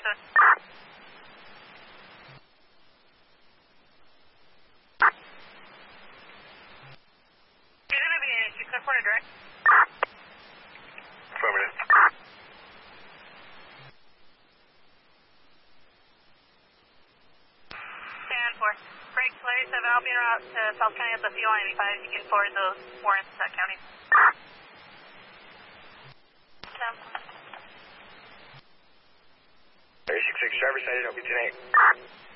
Is it be an issue? Clear for direct. Affirmative. Stand for. Break place of Albion route to South County at the fuel line 85. You can forward those warrants to that county. 36 driver sighted, LB 10-8.